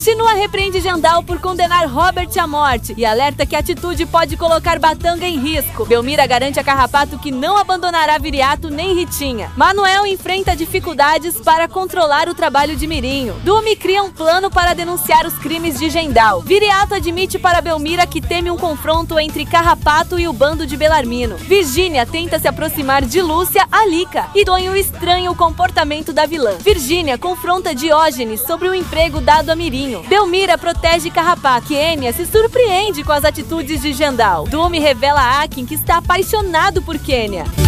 Shinua repreende Jandal por condenar Robert à morte e alerta que a atitude pode colocar Batanga em risco. Belmira garante a Carrapato que não abandonará Viriato nem Ritinha. Manuel enfrenta dificuldades para controlar o trabalho de Mirinho. Dumi cria um plano para denunciar os crimes de Jendal. Viriato admite para Belmira que teme um confronto entre Carrapato e o bando de Belarmino. Virgínia tenta se aproximar de Lúcia, Alika, e Tonho estranha o comportamento da vilã. Virgínia confronta Diógenes sobre o emprego dado a Mirinho. Belmira protege Carrapato. Quenya se surpreende com as atitudes de Jandal. Dumi revela a Akin que está apaixonado por Quenya.